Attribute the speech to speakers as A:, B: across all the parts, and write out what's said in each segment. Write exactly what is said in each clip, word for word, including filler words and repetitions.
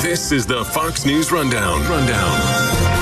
A: This is the Fox News Rundown. Rundown.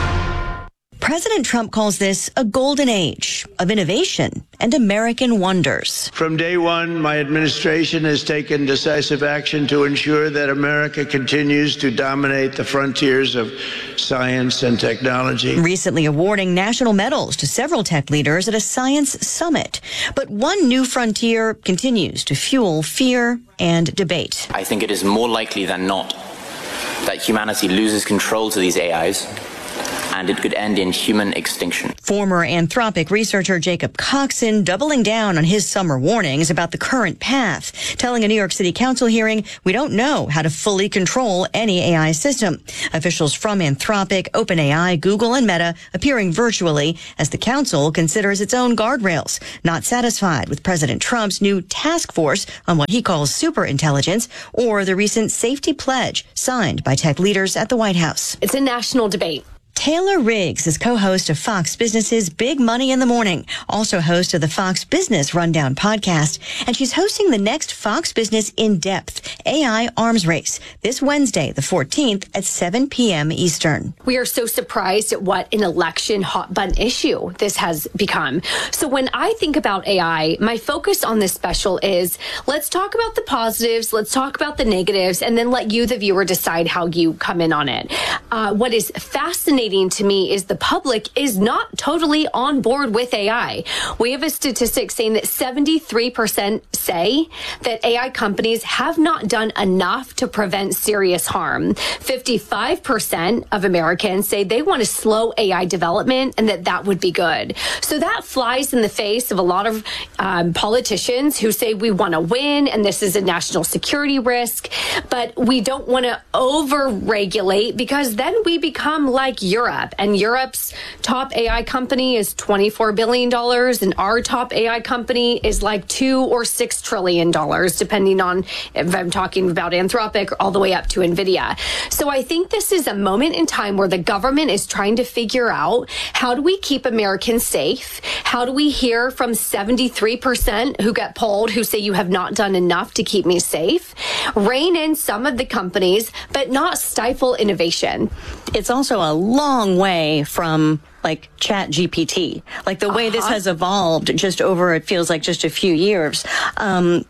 B: President Trump calls this a golden age of innovation and American wonders.
C: From day one, my administration has taken decisive action to ensure that America continues to dominate the frontiers of science and technology.
B: Recently awarding national medals to several tech leaders at a science summit. But one new frontier continues to fuel fear and debate.
D: I think it is more likely than not that humanity loses control to these A Is, and it could end in human extinction.
B: Former Anthropic researcher Jacob Coxon doubling down on his summer warnings about the current path, telling a New York City Council hearing, we don't know how to fully control any A I system. Officials from Anthropic, OpenAI, Google, and Meta appearing virtually as the council considers its own guardrails, not satisfied with President Trump's new task force on what he calls superintelligence or the recent safety pledge signed by tech leaders at the White House.
E: It's a national debate.
B: Taylor Riggs is co-host of Fox Business's Big Money in the Morning, also host of the Fox Business Rundown podcast, and she's hosting the next Fox Business In-Depth A I Arms Race this Wednesday, the fourteenth at seven p.m. Eastern.
E: We are so surprised at what an election hot-button issue this has become. So when I think about A I, my focus on this special is let's talk about the positives, let's talk about the negatives, and then let you, the viewer, decide how you come in on it. Uh, what is fascinating to me is the public is not totally on board with A I. We have a statistic saying that seventy-three percent say that A I companies have not done enough to prevent serious harm. fifty-five percent of Americans say they want to slow A I development and that that would be good. So that flies in the face of a lot of um, politicians who say we want to win and this is a national security risk, but we don't want to over-regulate because then we become like Europe. Europe, and Europe's top A I company is twenty-four billion dollars, and our top A I company is like two or six trillion dollars, depending on if I'm talking about Anthropic all the way up to NVIDIA. So I think this is a moment in time where the government is trying to figure out how do we keep Americans safe? How do we hear from seventy-three percent who get polled who say you have not done enough to keep me safe? Rein in some of the companies, but not stifle innovation.
B: It's also a long way from like Chat G P T, like the way uh-huh. this has evolved just over, it feels like just a few years. Um,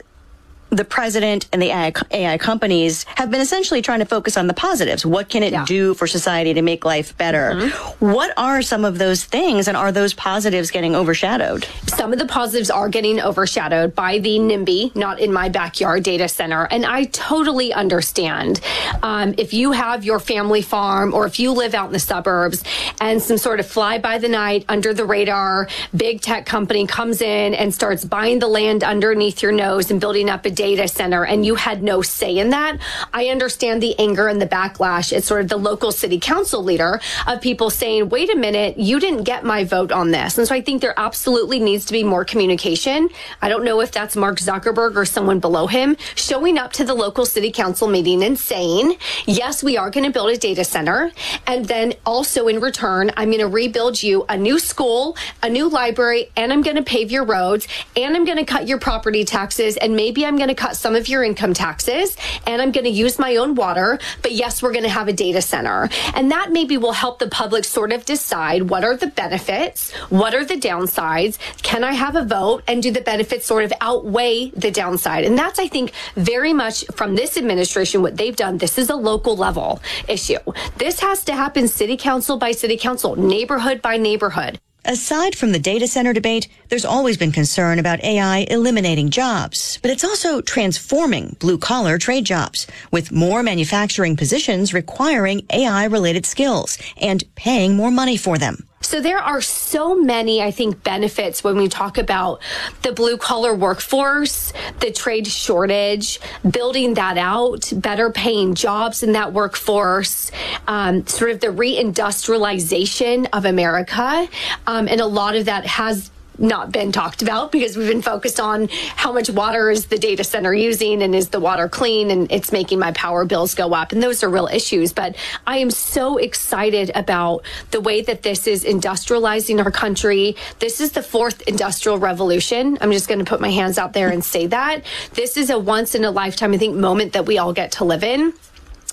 B: the president and the A I companies have been essentially trying to focus on the positives. What can it yeah. do for society to make life better? Mm-hmm. What are some of those things, and are those positives getting overshadowed?
E: Some of the positives are getting overshadowed by the NIMBY, not in my backyard data center. And I totally understand. Um, if you have your family farm or if you live out in the suburbs and some sort of fly by the night, under the radar, big tech company comes in and starts buying the land underneath your nose and building up a data center and you had no say in that, I understand the anger and the backlash. It's sort of the local city council leader of people saying, wait a minute, you didn't get my vote on this. And so I think there absolutely needs to be more communication. I don't know if that's Mark Zuckerberg or someone below him showing up to the local city council meeting and saying, yes, we are going to build a data center. And then also in return, I'm going to rebuild you a new school, a new library, and I'm going to pave your roads, and I'm going to cut your property taxes, and maybe I'm going to cut some of your income taxes, and I'm going to use my own water, but yes, we're going to have a data center. And that maybe will help the public sort of decide what are the benefits, what are the downsides, can I have a vote, and do the benefits sort of outweigh the downside? And that's, I think, very much from this administration, what they've done. This is a local level issue. This has to happen city council by city council, neighborhood by neighborhood.
B: Aside from the data center debate, there's always been concern about A I eliminating jobs, but it's also transforming blue-collar trade jobs, with more manufacturing positions requiring A I-related skills and paying more money for them.
E: So there are so many, I think, benefits when we talk about the blue-collar workforce, the trade shortage, building that out, better paying jobs in that workforce, um, sort of the reindustrialization of America. Um, and a lot of that has not been talked about because we've been focused on how much water is the data center using and is the water clean, and it's making my power bills go up. And those are real issues. But I am so excited about the way that this is industrializing our country. This is the fourth industrial revolution. I'm just going to put my hands out there and say that. This is a once in a lifetime, I think, moment that we all get to live in.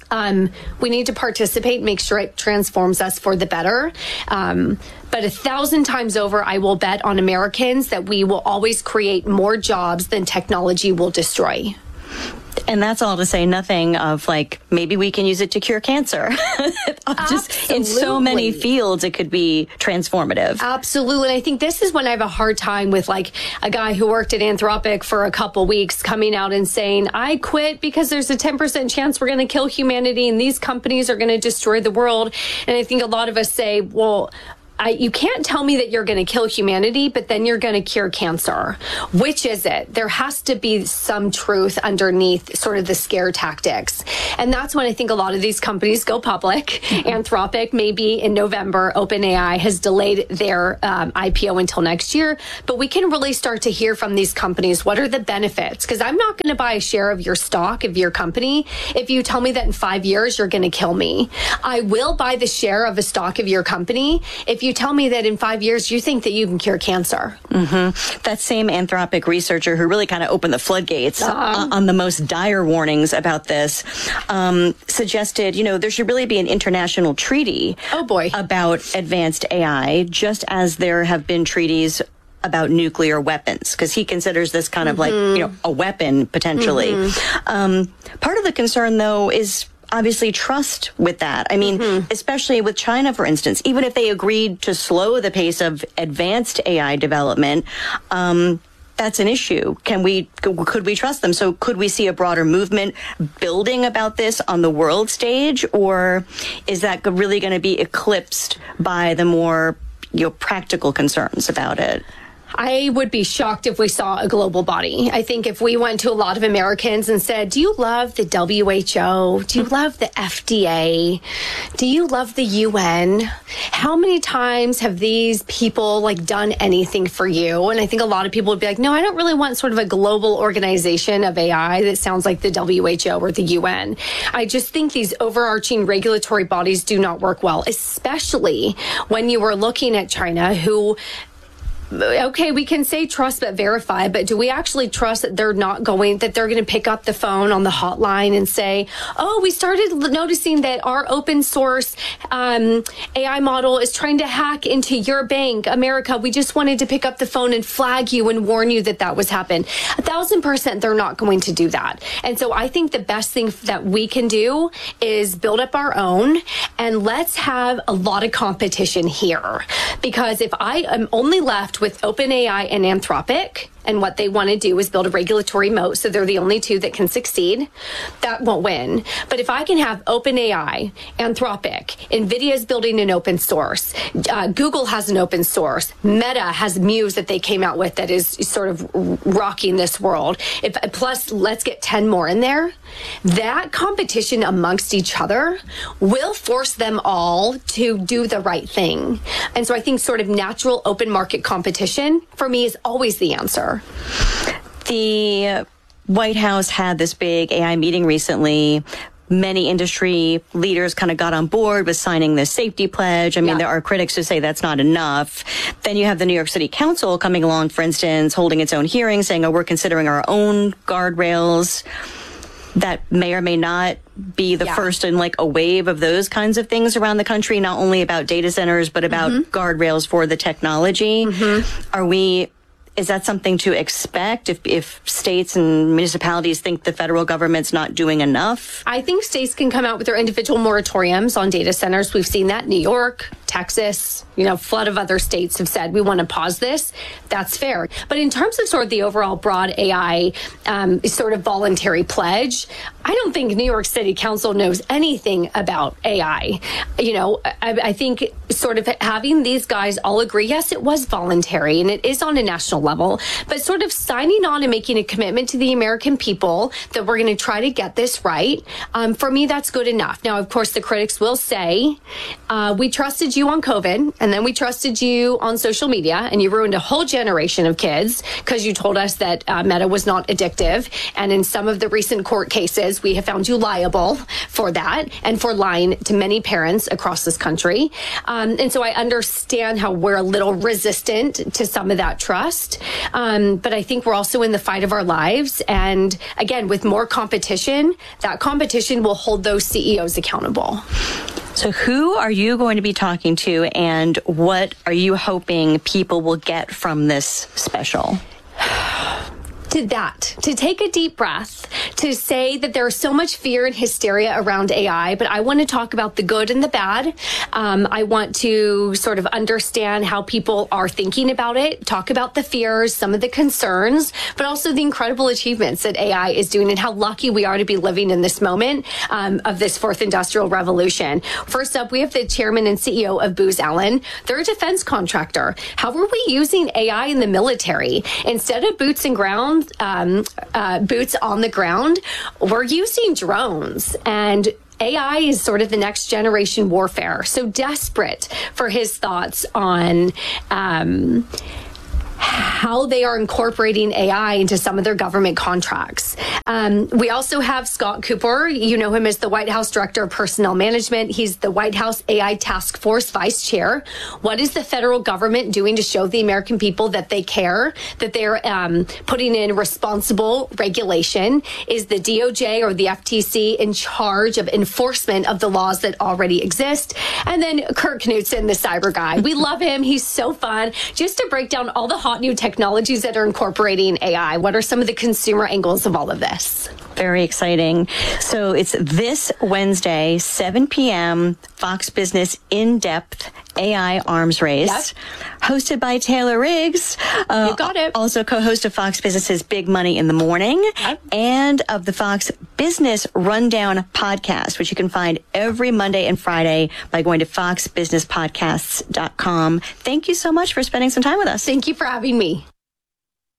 E: Um, we need to participate, make sure it transforms us for the better. Um, but a thousand times over, I will bet on Americans that we will always create more jobs than technology will destroy.
B: And that's all to say nothing of, like, maybe we can use it to cure cancer. Just in so many fields, it could be transformative.
E: Absolutely. And I think this is when I have a hard time with, like, a guy who worked at Anthropic for a couple weeks coming out and saying, I quit because there's a ten percent chance we're going to kill humanity and these companies are going to destroy the world. And I think a lot of us say, well, I, you can't tell me that you're going to kill humanity, but then you're going to cure cancer. Which is it? There has to be some truth underneath sort of the scare tactics. And that's when I think a lot of these companies go public. Mm-hmm. Anthropic, maybe in November, OpenAI has delayed their um, I P O until next year. But we can really start to hear from these companies, what are the benefits? Because I'm not going to buy a share of your stock, of your company, if you tell me that in five years you're going to kill me. I will buy the share of a stock of your company if you you tell me that in five years you think that you can cure cancer.
B: Mm-hmm. That same Anthropic researcher who really kind of opened the floodgates uh-huh. on the most dire warnings about this um, suggested, you know, there should really be an international treaty
E: oh boy.
B: about advanced A I, just as there have been treaties about nuclear weapons, because he considers this kind of mm-hmm. like, you know, a weapon potentially. Mm-hmm. Um, part of the concern, though, is obviously trust with that. I mean, mm-hmm. especially with China, for instance, even if they agreed to slow the pace of advanced A I development, um, that's an issue. Can we, could we trust them? So could we see a broader movement building about this on the world stage, or is that really going to be eclipsed by the more, you know, practical concerns about it?
E: I would be shocked if we saw a global body. I think if we went to a lot of Americans and said, do you love the W H O? Do you love the F D A? Do you love the U N? How many times have these people like done anything for you? And I think a lot of people would be like, no, I don't really want sort of a global organization of A I that sounds like the W H O or the U N. I just think these overarching regulatory bodies do not work well, especially when you were looking at China, who, okay, we can say trust but verify, but do we actually trust that they're not going, that they're going to pick up the phone on the hotline and say, oh, we started noticing that our open source um, A I model is trying to hack into your bank, America. We just wanted to pick up the phone and flag you and warn you that that was happening. A thousand percent, they're not going to do that. And so I think the best thing that we can do is build up our own, and let's have a lot of competition here. Because if I am only left with OpenAI and Anthropic, and what they want to do is build a regulatory moat, so they're the only two that can succeed, that won't win. But if I can have OpenAI, Anthropic, NVIDIA's building an open source, uh, Google has an open source, Meta has Muse that they came out with that is sort of rocking this world. If, plus, let's get ten more in there. That competition amongst each other will force them all to do the right thing. And so I think sort of natural open market competition, for me, is always the answer.
B: The White House had this big A I meeting recently. Many industry leaders kind of got on board with signing this safety pledge. I mean, yeah. there are critics who say that's not enough. Then you have the New York City Council coming along, for instance, holding its own hearing, saying, oh, we're considering our own guardrails. That may or may not be the yeah. first in like a wave of those kinds of things around the country, not only about data centers, but about mm-hmm. guardrails for the technology. Mm-hmm. Are we... Is that something to expect if, if states and municipalities think the federal government's not doing enough?
E: I think states can come out with their individual moratoriums on data centers. We've seen that. New York, Texas, you know, a flood of other states have said, we want to pause this. That's fair. But in terms of sort of the overall broad A I um, sort of voluntary pledge, I don't think New York City Council knows anything about A I. You know, I, I think sort of having these guys all agree, yes, it was voluntary and it is on a national level, but sort of signing on and making a commitment to the American people that we're going to try to get this right. Um, for me, that's good enough. Now, of course, the critics will say, uh, we trusted you you on COVID, and then we trusted you on social media, and you ruined a whole generation of kids because you told us that uh, Meta was not addictive. And in some of the recent court cases, we have found you liable for that and for lying to many parents across this country. Um, and so I understand how we're a little resistant to some of that trust. Um, but I think we're also in the fight of our lives. And again, with more competition, that competition will hold those C E Os accountable.
B: So who are you going to be talking to, and what are you hoping people will get from this special?
E: To that, to take a deep breath, to say that there's so much fear and hysteria around A I, but I want to talk about the good and the bad. Um, I want to sort of understand how people are thinking about it, talk about the fears, some of the concerns, but also the incredible achievements that A I is doing and how lucky we are to be living in this moment um, of this fourth industrial revolution. First up, we have the chairman and C E O of Booz Allen. They're a defense contractor. How are we using A I in the military? Instead of boots and ground, Um, uh, boots on the ground, we're using drones, and A I is sort of the next generation warfare. So desperate for his thoughts on um, how they are incorporating A I into some of their government contracts. Um, we also have Scott Cooper. You know him as the White House Director of Personnel Management. He's the White House A I Task Force Vice Chair. What is the federal government doing to show the American people that they care, that they're um, putting in responsible regulation? Is the D O J or the F T C in charge of enforcement of the laws that already exist? And then Kurt Knudsen, the cyber guy. We love him. He's so fun. Just to break down all the hot new technologies that are incorporating A I. What are some of the consumer angles of all of this?
B: Very exciting. So it's this Wednesday, seven p.m., Fox Business In-Depth A I Arms Race, yep. hosted by Taylor Riggs. Uh,
E: you got it.
B: Also co-host of Fox Business's Big Money in the Morning, yep. and of the Fox Business Rundown podcast, which you can find every Monday and Friday by going to fox business podcasts dot com. Thank you so much for spending some time with us.
E: Thank you for having me.